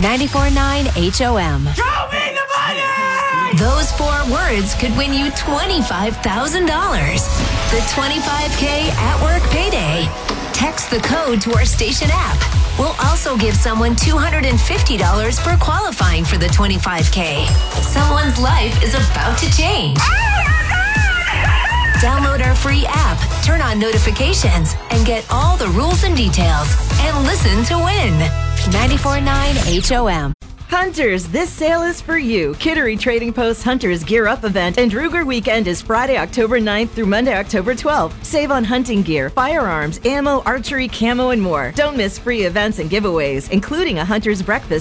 94.9 HOM. Show me the money! Those 4 words could win you $25,000. The 25K at work payday. Text the code to our station app. We'll also give someone $250 for qualifying for the 25K. Someone's life is about to change. Download our free app, turn on notifications, and get all the rules and details. And listen to win. 94.9 HOM. Hunters, this sale is for you. Kittery Trading Post Hunters Gear Up event and Ruger Weekend is Friday, October 9th through Monday, October 12th. Save on hunting gear, firearms, ammo, archery, camo, and more. Don't miss free events and giveaways, including a Hunter's Breakfast